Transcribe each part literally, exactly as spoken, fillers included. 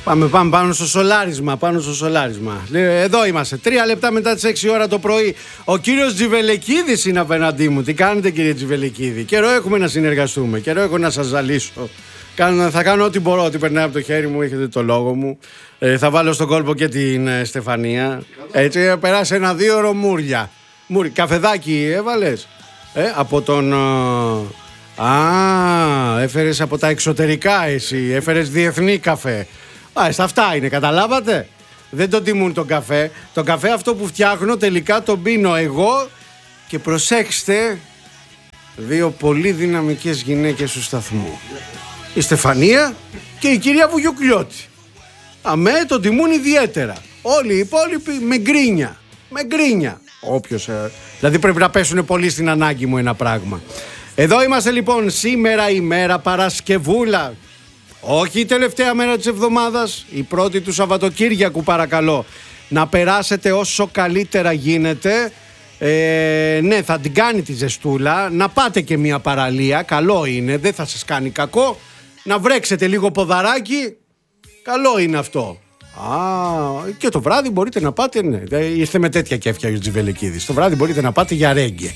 Πάμε, πάμε πάνω στο σολάρισμα, πάνω στο σολάρισμα. Εδώ είμαστε, τρία λεπτά μετά τις έξι ώρα το πρωί. Ο κύριος Τζιβελεκίδης είναι απέναντί μου. Τι κάνετε, κύριε Τζιβελεκίδη? Καιρό έχουμε να συνεργαστούμε, καιρό έχω να σας ζαλίσω. Θα κάνω ό,τι μπορώ, ό,τι περνάει από το χέρι μου, έχετε το λόγο μου. Ε, θα βάλω στον κόλπο και την ε, Στεφανία. Έτσι, περάσει ένα δύο ώρο μούρια. Μούρι, καφεδάκι έβαλες ε, από τον... Ε, α, έφερες από τα εξωτερικά εσύ, έφερες διεθνή καφέ. Α, στα αυτά είναι, καταλάβατε. Δεν τον τιμούν τον καφέ. Τον καφέ αυτό που φτιάχνω τελικά τον πίνω εγώ. Και προσέξτε, δύο πολύ δυναμικές γυναίκες του σταθμού. Η Στεφανία και η κυρία Βουγιουκλιώτη. Αμέ, τον τιμούν ιδιαίτερα. Όλοι οι υπόλοιποι με γκρίνια. Με γκρίνια. Όποιος, ε, δηλαδή πρέπει να πέσουν πολύ στην ανάγκη μου ένα πράγμα. Εδώ είμαστε λοιπόν σήμερα η μέρα Παρασκευούλα. Όχι η τελευταία μέρα της εβδομάδας, η πρώτη του Σαββατοκύριακου παρακαλώ. Να περάσετε όσο καλύτερα γίνεται. Ε, ναι, θα την κάνει τη ζεστούλα. Να πάτε και μια παραλία, καλό είναι, δεν θα σας κάνει κακό. Να βρέξετε λίγο ποδαράκι, καλό είναι αυτό. Α, και το βράδυ μπορείτε να πάτε, ναι, ήρθε με τέτοια κέφια ο Τζιβελεκίδης. Το βράδυ μπορείτε να πάτε για ρέγγε.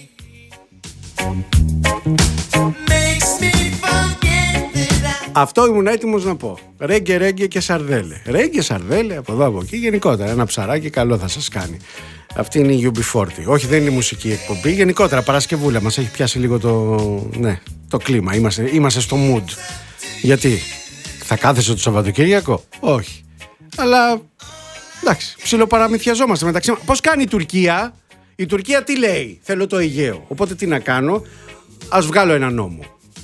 Αυτό ήμουν έτοιμος να πω. Ρέγγε, ρέγγε και σαρδέλε. Ρέγγε, σαρδέλε, από εδώ από εκεί. Γενικότερα, ένα ψαράκι καλό θα σας κάνει. Αυτή είναι η γιου μπι φορτί. Όχι, δεν είναι η μουσική εκπομπή. Γενικότερα, Παρασκευούλα μας έχει πιάσει λίγο το, ναι, το κλίμα. Είμαστε, είμαστε στο mood. Γιατί, θα κάθεσαι το Σαββατοκύριακο? Όχι. Αλλά, εντάξει, ψιλοπαραμυθιαζόμαστε μεταξύ μας. Πώς κάνει η Τουρκία? Η Τουρκία τι λέει? Θέλω το Αιγαίο. Οπότε τι να κάνω? Ας βγάλω ένα νόμο.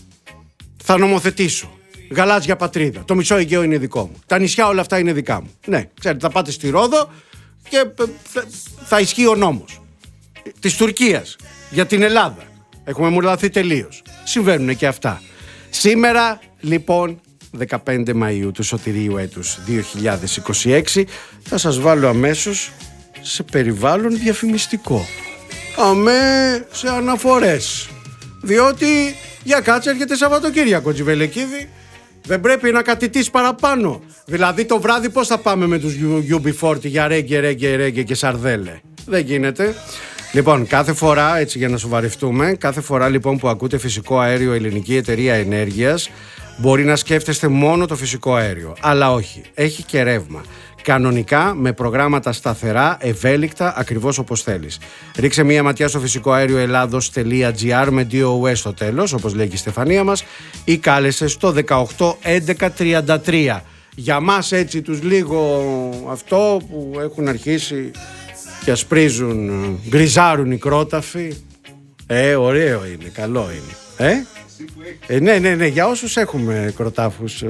Θα νομοθετήσω. Γαλάζια πατρίδα. Το μισό Αιγαίο είναι δικό μου. Τα νησιά όλα αυτά είναι δικά μου. Ναι, ξέρετε, θα πάτε στη Ρόδο και θα, θα ισχύει ο νόμος της Τουρκίας για την Ελλάδα. Έχουμε μουρλαθεί τελείως. Συμβαίνουν και αυτά. Σήμερα, λοιπόν, δεκαπέντε Μαΐου του σωτηρίου έτους δύο χιλιάδες είκοσι έξι, θα σας βάλω αμέσως σε περιβάλλον διαφημιστικό. Αμέ σε αναφορές. Διότι για κάτσε έρχεται Σαββατοκύριακο, Τζιβελεκίδη. Δεν πρέπει να κατητείς παραπάνω. Δηλαδή το βράδυ πώς θα πάμε με τους γιου μπι φορτί για ρέγγε, ρέγγε, ρέγγε και σαρδέλε? Δεν γίνεται. Λοιπόν, κάθε φορά, έτσι για να σοβαρευτούμε, κάθε φορά λοιπόν που ακούτε φυσικό αέριο Ελληνική Εταιρεία Ενέργειας, μπορεί να σκέφτεστε μόνο το φυσικό αέριο. Αλλά όχι, έχει και ρεύμα. Κανονικά, με προγράμματα σταθερά, ευέλικτα, ακριβώς όπως θέλεις. Ρίξε μία ματιά στο φυσικό αέριο Ελλάδος τελεία τζι άρ με ντι ο ες στο τέλος, όπως λέει και η Στεφανία μας, ή κάλεσε στο δεκαοκτώ έντεκα τριάντα τρία. Για μας έτσι τους λίγο αυτό που έχουν αρχίσει και ασπρίζουν, γκριζάρουν οι κρόταφοι. Ε, ωραίο είναι, καλό είναι. Ε? Ε, ναι, ναι, ναι, για όσους έχουμε κροτάφους,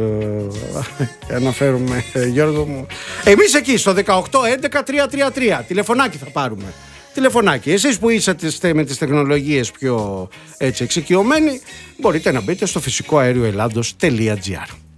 ε, αναφέρουμε, ε, Γιώργο μου. Εμείς εκεί στο δεκαοκτώ έντεκα τριακόσια τριάντα τρία, τηλεφωνάκι θα πάρουμε. Τηλεφωνάκι. Εσείς που είσαστε με τις τεχνολογίες πιο έτσι εξοικειωμένοι, μπορείτε να μπείτε στο φυσικό αέριο Ελλάδος τελεία τζι άρ.